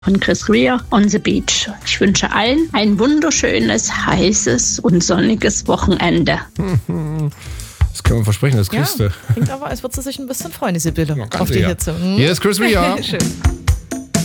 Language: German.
von Chris Rea on the Beach. Ich wünsche allen ein wunderschönes, heißes und sonniges Wochenende. Das können wir versprechen, das kriegst du. Klingt aber, als würde sie sich ein bisschen freuen, die Sibylle, Ja, auf die sicher. Hitze. Hier ist Chris Rea. Schön.